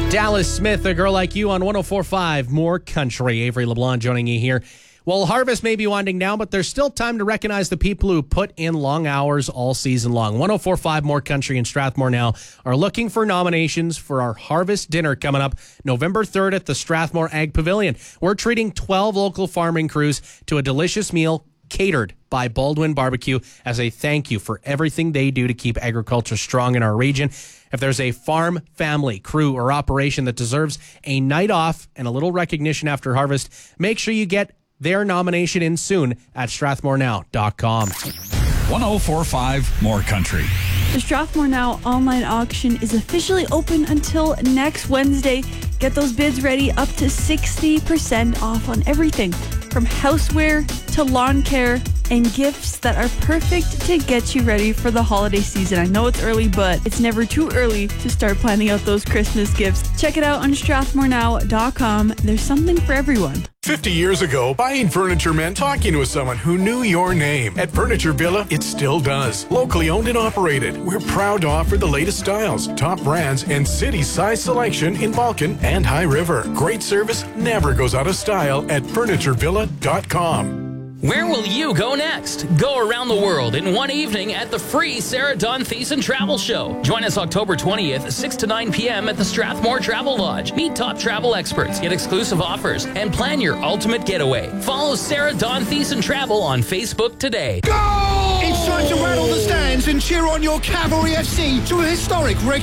Dallas Smith, A Girl Like You on 104.5 More Country. Avery LeBlanc joining you here. Well, harvest may be winding down, but there's still time to recognize the people who put in long hours all season long. 104.5 More Country in Strathmore now are looking for nominations for our harvest dinner coming up November 3rd at the Strathmore Ag Pavilion. We're treating 12 local farming crews to a delicious meal catered by Baldwin Barbecue as a thank you for everything they do to keep agriculture strong in our region. If there's a farm, family, crew, or operation that deserves a night off and a little recognition after harvest, make sure you get their nomination in soon at strathmorenow.com. 104.5 More Country. The Strathmore Now online auction is officially open until next Wednesday. Get those bids ready, up to 60% off on everything from houseware to lawn care and gifts that are perfect to get you ready for the holiday season. I know it's early, but it's never too early to start planning out those Christmas gifts. Check it out on strathmorenow.com. There's something for everyone. 50 years ago, buying furniture meant talking to someone who knew your name. At Furniture Villa, it still does. Locally owned and operated, we're proud to offer the latest styles, top brands, and city-size selection in Balkan and High River. Great service never goes out of style at FurnitureVilla.com. Where will you go next? Go around the world in one evening at the free Sarah Dawn Thiessen Travel Show. Join us October 20th, 6 to 9 p.m. at the Strathmore Travel Lodge. Meet top travel experts, get exclusive offers, and plan your ultimate getaway. Follow Sarah Dawn Thiessen Travel on Facebook today. Go! It's time to rattle the stands and cheer on your Cavalry FC to a historic